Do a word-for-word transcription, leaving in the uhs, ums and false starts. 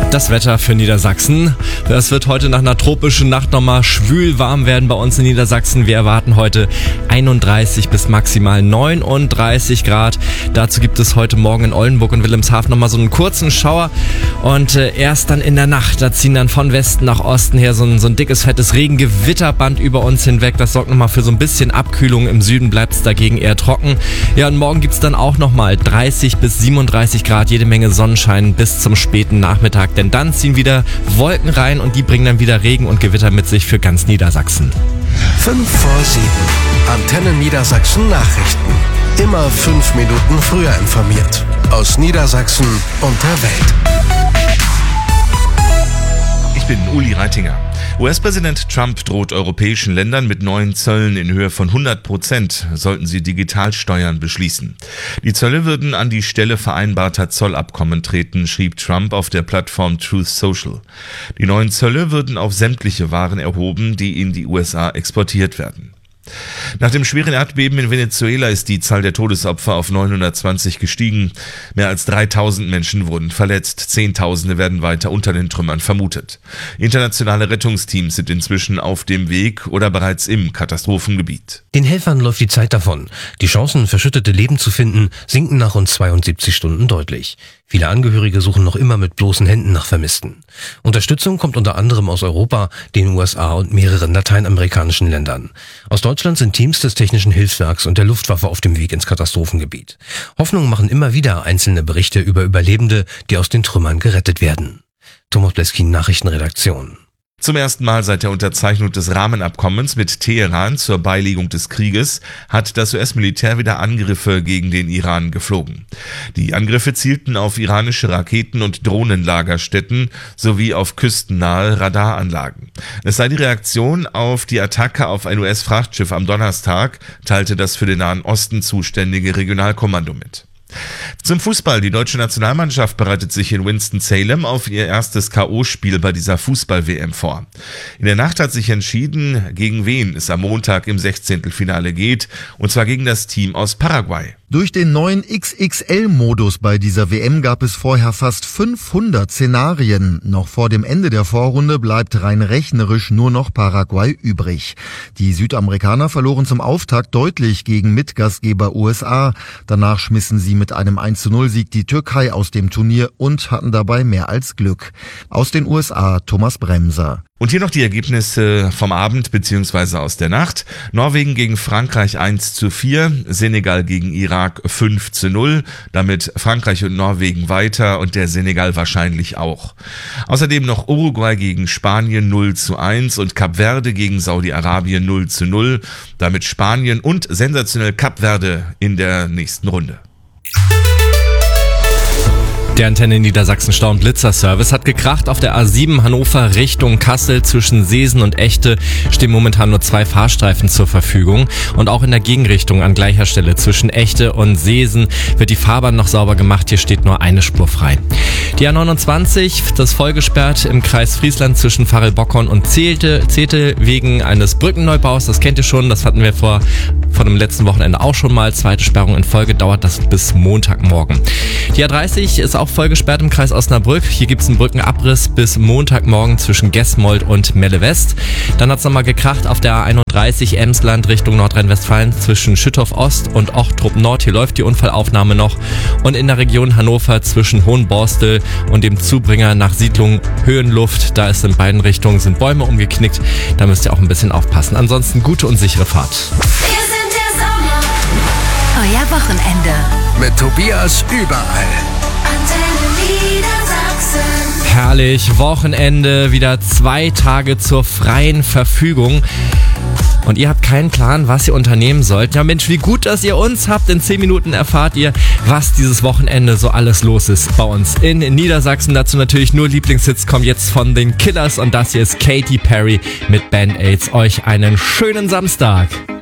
Das Wetter für Niedersachsen. Das wird heute nach einer tropischen Nacht nochmal schwül warm werden bei uns in Niedersachsen. Wir erwarten heute einunddreißig bis maximal neununddreißig Grad. Dazu gibt es heute Morgen in Oldenburg und Wilhelmshaven nochmal so einen kurzen Schauer. Und äh, erst dann in der Nacht, da ziehen dann von Westen nach Osten her so ein, so ein dickes, fettes Regengewitterband über uns hinweg. Das sorgt nochmal für so ein bisschen Abkühlung. Im Süden bleibt es dagegen eher trocken. Ja, und morgen gibt es dann auch nochmal dreißig bis siebenunddreißig Grad, jede Menge Sonnenschein bis zum späten Nachmittag. Denn dann ziehen wieder Wolken rein und die bringen dann wieder Regen und Gewitter mit sich für ganz Niedersachsen. fünf vor sieben. Antenne Niedersachsen Nachrichten. Immer fünf Minuten früher informiert. Aus Niedersachsen und der Welt. Ich bin Uli Reitinger. U S-Präsident Trump droht europäischen Ländern mit neuen Zöllen in Höhe von hundert Prozent, sollten sie Digitalsteuern beschließen. Die Zölle würden an die Stelle vereinbarter Zollabkommen treten, schrieb Trump auf der Plattform Truth Social. Die neuen Zölle würden auf sämtliche Waren erhoben, die in die U S A exportiert werden. Nach dem schweren Erdbeben in Venezuela ist die Zahl der Todesopfer auf neunhundertzwanzig gestiegen. Mehr als dreitausend Menschen wurden verletzt. Zehntausende werden weiter unter den Trümmern vermutet. Internationale Rettungsteams sind inzwischen auf dem Weg oder bereits im Katastrophengebiet. Den Helfern läuft die Zeit davon. Die Chancen, verschüttete Leben zu finden, sinken nach rund zweiundsiebzig Stunden deutlich. Viele Angehörige suchen noch immer mit bloßen Händen nach Vermissten. Unterstützung kommt unter anderem aus Europa, den U S A und mehreren lateinamerikanischen Ländern. Aus Deutschland sind Teams des Technischen Hilfswerks und der Luftwaffe auf dem Weg ins Katastrophengebiet. Hoffnung machen immer wieder einzelne Berichte über Überlebende, die aus den Trümmern gerettet werden. Thomas Bleskin, Nachrichtenredaktion. Zum ersten Mal seit der Unterzeichnung des Rahmenabkommens mit Teheran zur Beilegung des Krieges hat das U S-Militär wieder Angriffe gegen den Iran geflogen. Die Angriffe zielten auf iranische Raketen- und Drohnenlagerstätten sowie auf küstennahe Radaranlagen. Es sei die Reaktion auf die Attacke auf ein U S-Frachtschiff am Donnerstag, teilte das für den Nahen Osten zuständige Regionalkommando mit. Zum Fußball. Die deutsche Nationalmannschaft bereitet sich in Winston-Salem auf ihr erstes K O-Spiel bei dieser Fußball-W M vor. In der Nacht hat sich entschieden, gegen wen es am Montag im Sechzehntelfinale geht, und zwar gegen das Team aus Paraguay. Durch den neuen X X L-Modus bei dieser W M gab es vorher fast fünfhundert Szenarien. Noch vor dem Ende der Vorrunde bleibt rein rechnerisch nur noch Paraguay übrig. Die Südamerikaner verloren zum Auftakt deutlich gegen Mitgastgeber U S A. Danach schmissen sie mit einem eins zu null Sieg die Türkei aus dem Turnier und hatten dabei mehr als Glück. Aus den U S A Thomas Bremser. Und hier noch die Ergebnisse vom Abend bzw. aus der Nacht. Norwegen gegen Frankreich eins zu vier, Senegal gegen Irak fünf zu null, damit Frankreich und Norwegen weiter und der Senegal wahrscheinlich auch. Außerdem noch Uruguay gegen Spanien null zu eins und Kap Verde gegen Saudi-Arabien null zu null, damit Spanien und sensationell Kap Verde in der nächsten Runde. Der Antenne Niedersachsen Stau- und Blitzer-Service hat gekracht. Auf der A sieben Hannover Richtung Kassel zwischen Seesen und Echte stehen momentan nur zwei Fahrstreifen zur Verfügung. Und auch in der Gegenrichtung an gleicher Stelle zwischen Echte und Seesen wird die Fahrbahn noch sauber gemacht. Hier steht nur eine Spur frei. Die A neunundzwanzig, das voll gesperrt im Kreis Friesland zwischen Varel-Bockhorn und Zelte, Zetel wegen eines Brückenneubaus. Das kennt ihr schon, das hatten wir vor, vor dem letzten Wochenende auch schon mal. Zweite Sperrung in Folge, dauert das bis Montagmorgen. Die A dreißig ist auch voll gesperrt im Kreis Osnabrück. Hier gibt es einen Brückenabriss bis Montagmorgen zwischen Gesmold und Melle West. Dann hat es nochmal gekracht auf der A einunddreißig Emsland Richtung Nordrhein-Westfalen zwischen Schüttorf Ost und Ochtrup Nord. Hier läuft die Unfallaufnahme noch. Und in der Region Hannover zwischen Hohenborstel und dem Zubringer nach Siedlung Höhenluft. Da ist in beiden Richtungen sind Bäume umgeknickt. Da müsst ihr auch ein bisschen aufpassen. Ansonsten gute und sichere Fahrt. Wir sind der Sommer. Euer Wochenende. Mit Tobias überall. Herrlich, Wochenende, wieder zwei Tage zur freien Verfügung. Und ihr habt keinen Plan, was ihr unternehmen sollt. Ja Mensch, wie gut, dass ihr uns habt. In zehn Minuten erfahrt ihr, was dieses Wochenende so alles los ist bei uns in Niedersachsen. Dazu natürlich nur Lieblingshits kommen jetzt von den Killers. Und das hier ist Katy Perry mit Band-Aids. Euch einen schönen Samstag.